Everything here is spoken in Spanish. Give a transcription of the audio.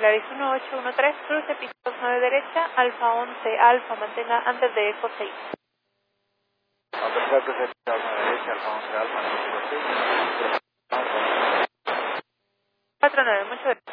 Polaris 1813, cruce pisos 9 derecha, Alfa 11, Alfa, mantenga antes de Eco 6. Apertura cruce pisos 9 derecha, Alfa 11, Alfa, antes de Eco 6. 49, muchas gracias.